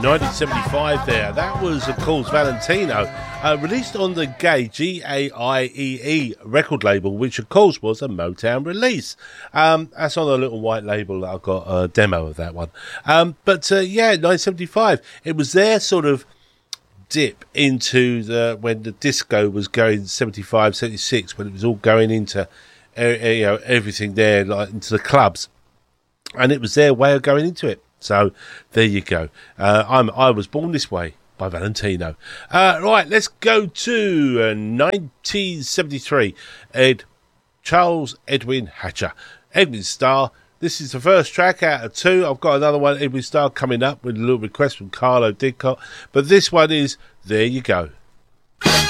1975 there. That was, of course, Valentino, released on the Gaie, G-A-I-E-E record label, which, of course, was a Motown release. That's on a little white label that I've got a demo of that one. But 1975. It was their sort of dip into when the disco was going 75, 76, when it was all going into everything there, like into the clubs. And it was their way of going into it. So there you go. I Was Born This Way by Valentino. Right, let's go to 1973. Charles Edwin Hatcher. Edwin Starr. This is the first track out of two. I've got another one, Edwin Starr, coming up with a little request from Carlo Didcott. But this one is There You Go.